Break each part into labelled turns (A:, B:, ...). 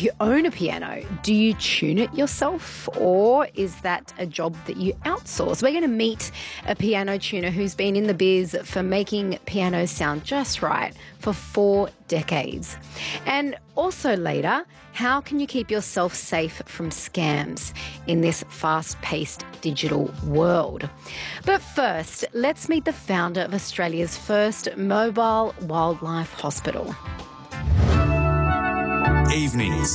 A: if you own a piano, do you tune it yourself, or is that a job that you outsource? We're going to meet a piano tuner who's been in the biz for making pianos sound just right for 4 decades. And also later, how can you keep yourself safe from scams in this fast-paced digital world? But first, let's meet the founder of Australia's first mobile wildlife hospital.
B: Evenings.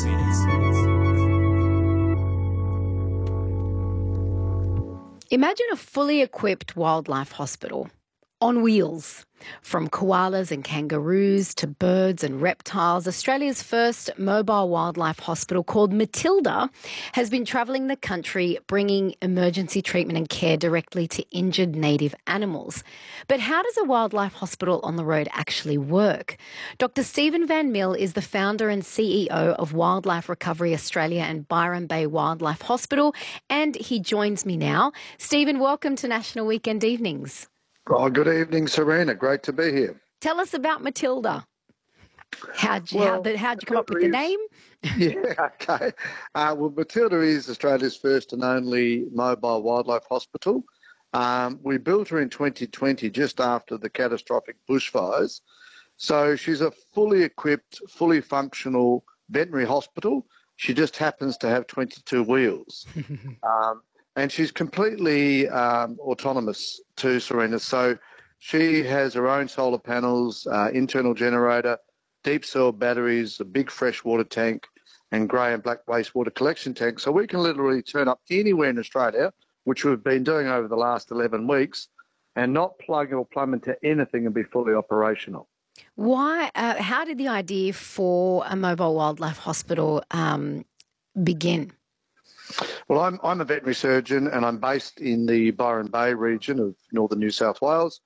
A: Imagine a fully equipped wildlife hospital on wheels. From koalas and kangaroos to birds and reptiles, Australia's first mobile wildlife hospital, called Matilda, has been travelling the country bringing emergency treatment and care directly to injured native animals. But how does a wildlife hospital on the road actually work? Dr. Stephen Van Mill is the founder and CEO of Wildlife Recovery Australia and Byron Bay Wildlife Hospital, and he joins me now. Stephen, welcome to National Weekend Evenings.
C: Oh, good evening, Serena. Great to be here.
A: Tell us about Matilda. How'd you come up with the name?
C: Yeah, okay. Well, Matilda is Australia's first and only mobile wildlife hospital. We built her in 2020, just after the catastrophic bushfires. So she's a fully equipped, fully functional veterinary hospital. She just happens to have 22 wheels. And she's completely autonomous too, Serena. So she has her own solar panels, internal generator, deep cell batteries, a big freshwater tank, and grey and black wastewater collection tank. So we can literally turn up anywhere in Australia, which we've been doing over the last 11 weeks, and not plug or plumb into anything and be fully operational.
A: Why? How did the idea for a mobile wildlife hospital begin?
C: Well, I'm a veterinary surgeon and I'm based in the Byron Bay region of northern New South Wales.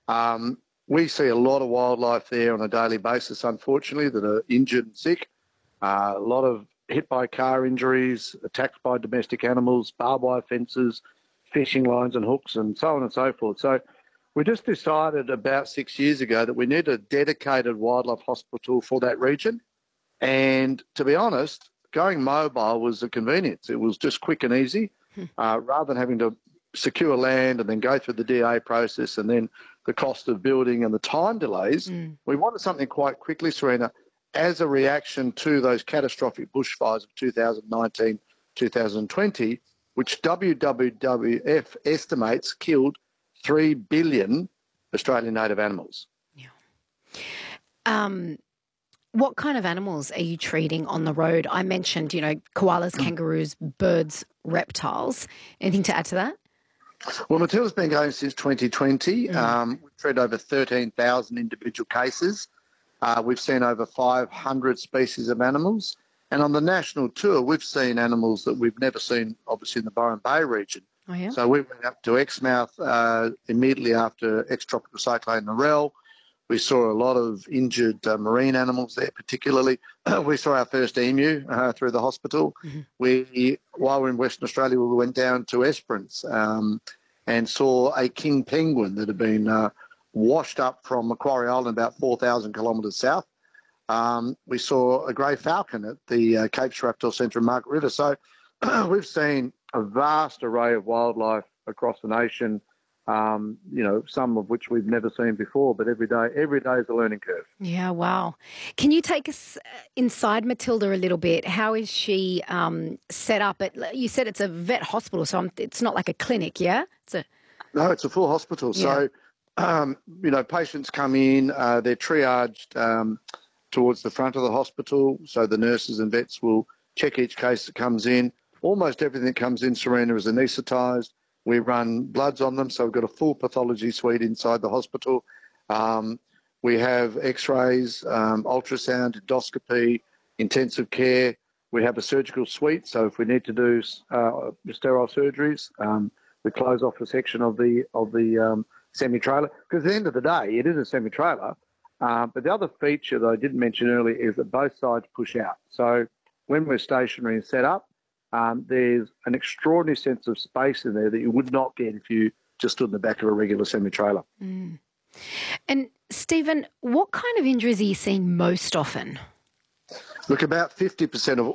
C: We see a lot of wildlife there on a daily basis, unfortunately, that are injured and sick. A lot of hit by car injuries, attacked by domestic animals, barbed wire fences, fishing lines and hooks, and so on and so forth. So we just decided about 6 years ago that we need a dedicated wildlife hospital for that region. And to be honest, going mobile was a convenience. It was just quick and easy, rather than having to secure land and then go through the DA process and then the cost of building and the time delays. We wanted something quite quickly, Serena, as a reaction to those catastrophic bushfires of 2019, 2020, which WWF estimates killed 3 billion Australian native animals.
A: Yeah. What kind of animals are you treating on the road? I mentioned, koalas, kangaroos, birds, reptiles. Anything to add to that?
C: Well, Matilda's been going since 2020. We've treated over 13,000 individual cases. We've seen over 500 species of animals. And on the national tour, we've seen animals that we've never seen, obviously, in the Byron Bay region.
A: Oh, yeah?
C: So we went up to Exmouth immediately after ex-tropical cyclone Narelle. We saw a lot of injured marine animals there, particularly. We saw our first emu through the hospital. While we were in Western Australia, we went down to Esperance and saw a king penguin that had been washed up from Macquarie Island about 4,000 kilometres south. We saw a grey falcon at the Cape Raptor Centre of Margaret River. So we've seen a vast array of wildlife across the nation, some of which we've never seen before, but every day is a learning curve.
A: Yeah, wow. Can you take us inside Matilda a little bit? How is she set up? You said it's a vet hospital, so it's not like a clinic, yeah?
C: No, it's a full hospital. Yeah. So, patients come in, they're triaged towards the front of the hospital, so the nurses and vets will check each case that comes in. Almost everything that comes in, Serena, is anaesthetised. We run bloods on them, so we've got a full pathology suite inside the hospital. We have x-rays, ultrasound, endoscopy, intensive care. We have a surgical suite, so if we need to do sterile surgeries, we close off a section of the semi-trailer. Because at the end of the day, it is a semi-trailer. But the other feature that I didn't mention earlier is that both sides push out. So when we're stationary and set up, there's an extraordinary sense of space in there that you would not get if you just stood in the back of a regular semi-trailer.
A: And Stephen, what kind of injuries are you seeing most often?
C: Look, about 50% of